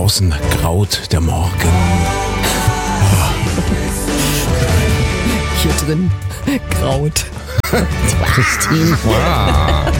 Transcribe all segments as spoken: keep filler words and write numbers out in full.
Draußen graut der Morgen. Oh. Hier drin graut. Christine. Wow.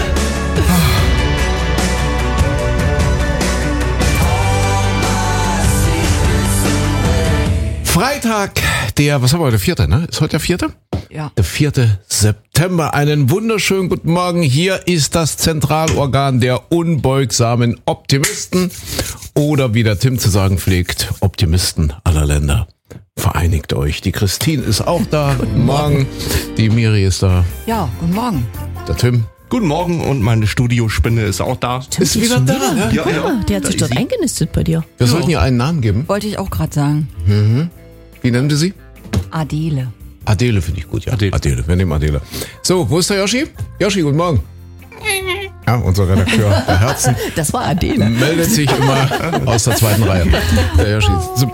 Freitag, der, was haben wir heute, vierte, ne? Ist heute der vierte? Ja. Der vierte September. Einen wunderschönen guten Morgen. Hier ist das Zentralorgan der unbeugsamen Optimisten. Oder wie der Tim zu sagen pflegt, Optimisten aller Länder. Vereinigt euch. Die Christine ist auch da. Guten Morgen. Die Miri ist da. Ja, guten Morgen. Der Tim. Guten Morgen und meine Studiospinne ist auch da. Stimmt, ist wieder da. Ja, ja, ja. Die hat sich dort eingenistet bei dir. Wir ja. sollten ihr einen Namen geben. Wollte ich auch gerade sagen. Mhm. Wie nennen wir sie? Adele. Adele finde ich gut, ja. Adele. Adele, wir nehmen Adele. So, wo ist der Yoshi? Yoshi, guten Morgen. Ja, unser Redakteur der Herzen. Das war Adele. Meldet sich immer aus der zweiten Reihe. Der Yoshi. So.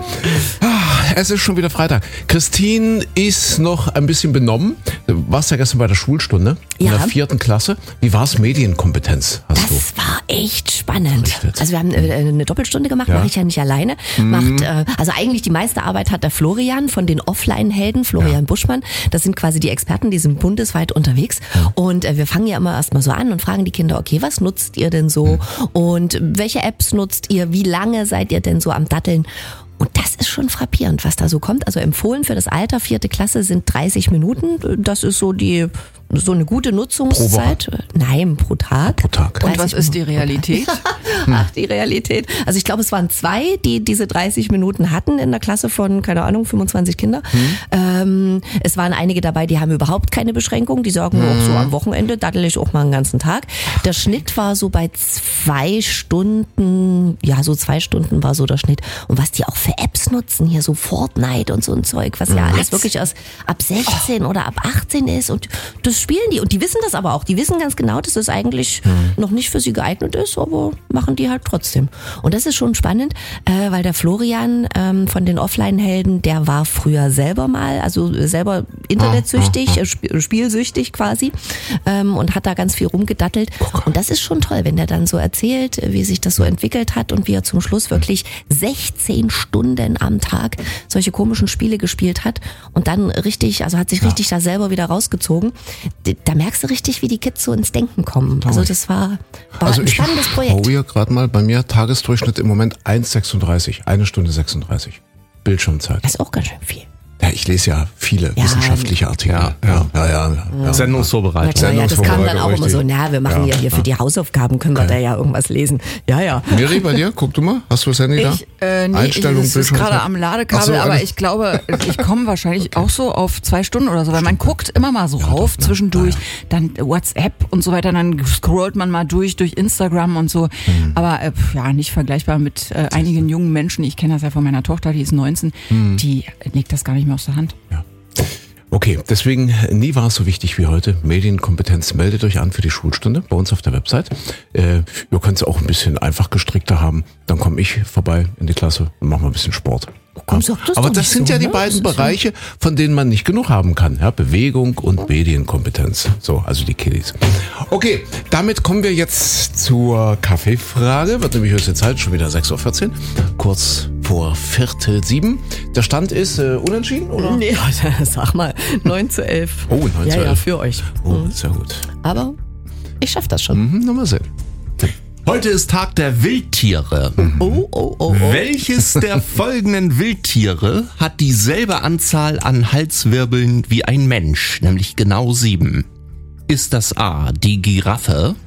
Es ist schon wieder Freitag. Christine ist noch ein bisschen benommen. Du warst ja gestern bei der Schulstunde in ja. der vierten Klasse. Wie war es Medienkompetenz? Hast das du? war echt spannend. Berichtet. Also wir haben äh, eine Doppelstunde gemacht, Ja. mache ich ja nicht alleine. Mhm. Macht, äh, also eigentlich die meiste Arbeit hat der Florian von den Offline-Helden, Florian Ja. Buschmann. Das sind quasi die Experten, die sind bundesweit unterwegs. Ja. Und äh, wir fangen ja immer erstmal so an und fragen die Kinder, okay, was nutzt ihr denn so? Mhm. Und welche Apps nutzt ihr? Wie lange seid ihr denn so am Datteln? Und das ist schon frappierend, was da so kommt. Also empfohlen für das Alter vierte Klasse sind dreißig Minuten. Das ist so die so eine gute Nutzungszeit. Pro Woche? Nein, pro Tag. Pro Tag. Und was ist die Realität? Ach, die Realität. Also ich glaube, es waren zwei, die diese dreißig Minuten hatten in der Klasse von, keine Ahnung, fünfundzwanzig Kinder. Hm. Ähm, es waren einige dabei, die haben überhaupt keine Beschränkung. Die sagen, hm. auch so am Wochenende daddel ich auch mal einen ganzen Tag. Der Schnitt war so bei zwei Stunden, ja, so zwei Stunden war so der Schnitt. Und was die auch für Apps nutzen, hier so Fortnite und so ein Zeug, was ja alles wirklich erst ab sechzehn oh. oder ab achtzehn ist. Und das spielen die. Und die wissen das aber auch. Die wissen ganz genau, dass das eigentlich hm. noch nicht für sie geeignet ist, aber machen die halt trotzdem. Und das ist schon spannend, äh, weil der Florian ähm, von den Offline-Helden, der war früher selber mal, also selber internetsüchtig, ah, ah, ah. Sp- spielsüchtig quasi, ähm, und hat da ganz viel rumgedattelt. Okay. Und das ist schon toll, wenn der dann so erzählt, wie sich das so entwickelt hat und wie er zum Schluss wirklich sechzehn Stunden am Tag solche komischen Spiele gespielt hat und dann richtig, also hat sich ja. richtig da selber wieder rausgezogen. Da merkst du richtig, wie die Kids so ins Denken kommen. Also das war, war also ein spannendes Projekt. Ich schaue gerade mal, bei mir Tagesdurchschnitt im Moment eins Komma sechsunddreißig, eine Stunde sechsunddreißig Bildschirmzeit. Das ist auch ganz schön viel. Ja, ich lese ja viele ja, wissenschaftliche Artikel. Ja, ja, ja, ja, ja, ja. Sendungsvorbereitung. Na klar, ja, das kam dann auch immer so, na, wir machen ja, ja hier für ja. die Hausaufgaben, können okay. wir da ja irgendwas lesen. Ja, ja. Miri, bei dir? Guck du mal, hast du das Handy ich, da? Äh, nee, Einstellung, ich, es ist gerade am Ladekabel, so, aber ich glaube, ich komme wahrscheinlich okay. auch so auf zwei Stunden oder so, weil man guckt immer mal so ja, rauf, doch, zwischendurch, ja. dann WhatsApp und so weiter, dann scrollt man mal durch, durch Instagram und so. Mhm. Aber äh, ja, nicht vergleichbar mit äh, einigen jungen Menschen. Ich kenne das ja von meiner Tochter, die ist neunzehn, mhm. die legt das gar nicht mehr aus der Hand. Ja. Okay, deswegen nie war es so wichtig wie heute. Medienkompetenz, meldet euch an für die Schulstunde bei uns auf der Website. Äh, ihr könnt es auch ein bisschen einfach gestrickter haben. Dann komme ich vorbei in die Klasse und machen wir ein bisschen Sport. Komm, sag das Aber doch das nicht sind so, ja die ne? beiden Bereiche, von denen man nicht genug haben kann. Ja, Bewegung und Medienkompetenz. So, also die Kiddies. Okay, damit kommen wir jetzt zur Kaffeefrage. Wird nämlich höchste Zeit, schon wieder sechs Uhr vierzehn. Kurz vor Viertel sieben. Der Stand ist äh, unentschieden, oder? Nee, sag mal, neun zu elf. Oh, neun zu elf. Ja, ja, für euch. Oh, mhm. sehr gut. Aber ich schaff das schon. Mhm, nochmal sehen. Heute ist Tag der Wildtiere. Oh, oh, oh, oh. Welches der folgenden Wildtiere hat dieselbe Anzahl an Halswirbeln wie ein Mensch, nämlich genau sieben? Ist das A, die Giraffe,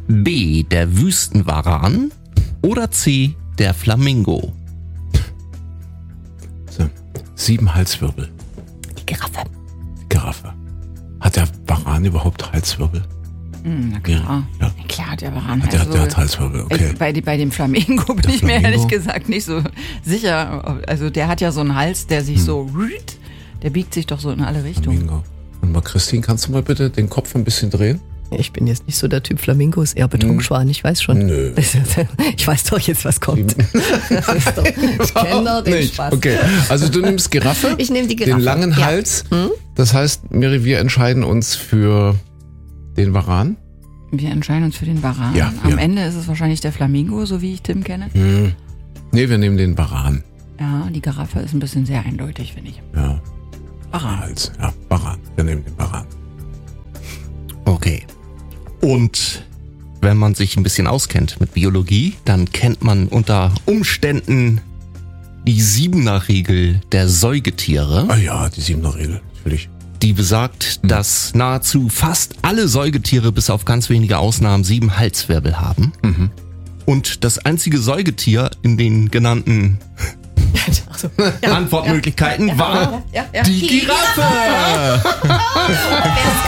B, der Wüstenvaran oder C, der Flamingo? So, sieben Halswirbel. Die Giraffe. Giraffe. Hat der Varan überhaupt Halswirbel? Na klar. Ja. Klar, der Varan. Der, also, der hat Halswirbel, okay. Also bei, bei dem Flamingo bin der ich Flamingo? mir ehrlich gesagt nicht so sicher. Also der hat ja so einen Hals, der sich hm. so, der biegt sich doch so in alle Richtungen. Flamingo. Und mal Christine, kannst du mal bitte den Kopf ein bisschen drehen? Ich bin jetzt nicht so der Typ Flamingo, ist eher Betonschwan, ich weiß schon. Nö. Ich weiß doch jetzt, was kommt. Das ist doch, ich kenne doch den nicht. Spaß. Okay, also du nimmst Giraffe, ich nehme die Giraffe. Den langen ja. Hals. Hm? Das heißt, Miri, wir entscheiden uns für den Varan. Wir entscheiden uns für den Varan. Ja, Am ja. Ende ist es wahrscheinlich der Flamingo, so wie ich Tim kenne. Hm. Nee, wir nehmen den Varan. Ja, die Giraffe ist ein bisschen sehr eindeutig, finde ich. Ja. Varan. Hals. Ja, Varan. Wir nehmen den Varan. Okay. Und wenn man sich ein bisschen auskennt mit Biologie, dann kennt man unter Umständen die Siebener-Regel der Säugetiere. Ah ja, die Siebener Regel, natürlich. Die besagt, dass nahezu fast alle Säugetiere bis auf ganz wenige Ausnahmen sieben Halswirbel haben. Mhm. Und das einzige Säugetier in den genannten Also, Antwortmöglichkeiten ja, ja, war ja, ja, ja. die Giraffe. Wer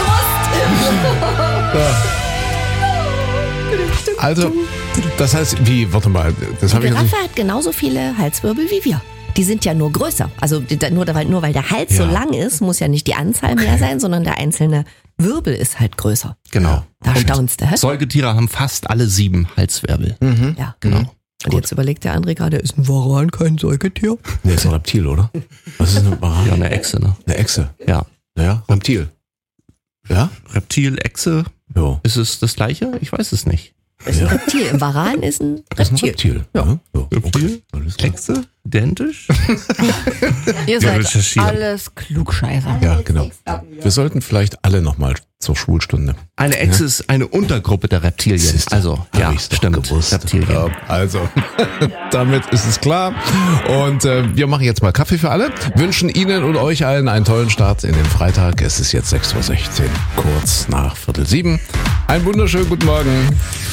es gewusst? Also, das heißt, wie, warte mal, das Die habe ich jetzt Giraffe nicht. hat genauso viele Halswirbel wie wir. Die sind ja nur größer. Also die- nur, weil, nur weil der Hals Ja. so lang ist, muss ja nicht die Anzahl mehr sein, sondern der einzelne Wirbel ist halt größer. Genau. Da staunst du, hä? Säugetiere haben fast alle sieben Halswirbel. Ja. Genau. Und jetzt überlegt der André gerade, ist ein Varan kein Säugetier? Nee, ist ein Reptil, oder? Was ist ein Varan? Ja, eine Echse, ne? Eine Echse. Ja. Ja, Reptil. Ja? Reptil, Echse, Ja. ist es das gleiche? Ich weiß es nicht. Ist ein Reptil. Ein Varan ist ein Das ist ein Reptil. Reptil. Ja. Ja. Reptil? Alles klar. Echse? Identisch? Ihr Wir seid recherchieren. alles Klugscheißer. Ja, genau. Wir sollten vielleicht alle nochmal zur Schulstunde. Eine Echse ist eine Untergruppe der Reptilien. Siehst du, Also, hab ja, ich's doch stimmt. gewusst. Reptilien. Ja, also, damit ist es klar. Und äh, wir machen jetzt mal Kaffee für alle. Wünschen Ihnen und euch allen einen tollen Start in den Freitag. Es ist jetzt sechs Uhr sechzehn, kurz nach Viertel sieben. Einen wunderschönen guten Morgen.